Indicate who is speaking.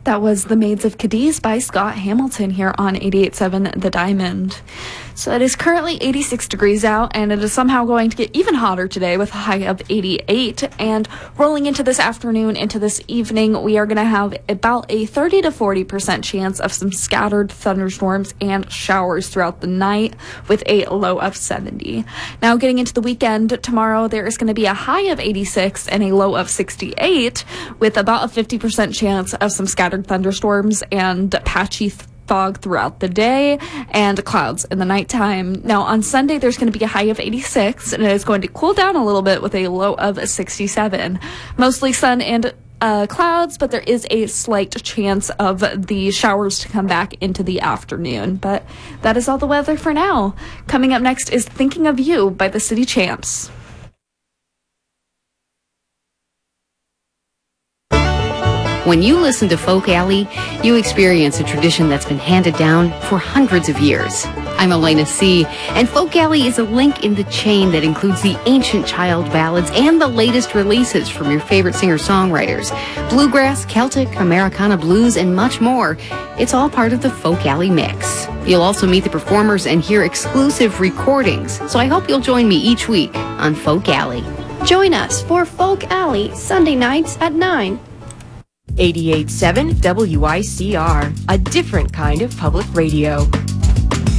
Speaker 1: That was The Maids of Cadiz by Scott Hamilton here on 88.7 The Diamond. So it is currently 86 degrees out, and it is somehow going to get even hotter today with a high of 88. And rolling into this afternoon, into this evening, we are going to have about a 30 to 40% chance of some scattered thunderstorms and showers throughout the night with a low of 70. Now getting into the weekend, tomorrow there is going to be a high of 86 and a low of 68 with about a 50% chance of some scattered thunderstorms and patchy fog throughout the day and clouds in the nighttime. Now on Sunday there's going to be a high of 86 and it is going to cool down a little bit with a low of 67. Mostly sun and clouds, but there is a slight chance of the showers to come back into the afternoon. But that is all the weather for now. Coming up next is Thinking of You by the City Champs.
Speaker 2: When you listen to Folk Alley, you experience a tradition that's been handed down for hundreds of years. I'm Elena C., and Folk Alley is a link in the chain that includes the ancient child ballads and the latest releases from your favorite singer-songwriters. Bluegrass, Celtic, Americana blues, and much more. It's all part of the Folk Alley mix. You'll also meet the performers and hear exclusive recordings, so I hope you'll join me each week on Folk Alley.
Speaker 3: Join us for Folk Alley, Sunday nights at 9.
Speaker 4: 88.7 WICR, a different kind of public radio.